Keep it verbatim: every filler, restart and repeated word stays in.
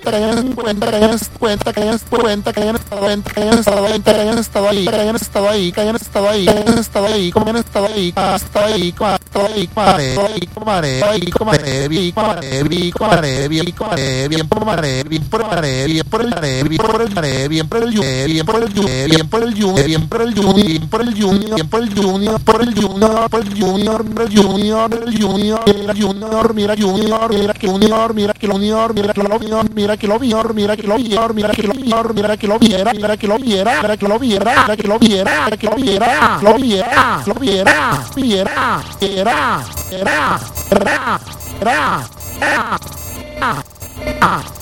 cuenta, que hayan cuenta, que hayan cuenta, que hayan cuenta, que hayan estado, que hayan estado, que hayan estado ahí, que hayan estado ahí, que hayan estado ahí, que hayan estado ahí, como hayan estado ahí, estado ahí, estado ahí, comadre, ahí, comadre, ahí, comadre, bien, comadre, bien, comadre, bien, comadre, bien por madre, bien por madre, bien por el madre, bien por el madre, bien por el yue, bien por el yue, bien por el yue, bien por el yue, bien por el junior, bien por el junior, por el junior, por el junior, el junior, el junior, el junior, mira junior, mira que junior, mira que junior, mira que lo junior, mira que lo junior, mira que lo junior, mira que lo junior, mira que lo viera, mira que lo viera, mira que lo viera, mira que lo viera, mira que lo viera, lo viera, lo viera, viera, viera, era, era, era, era, era.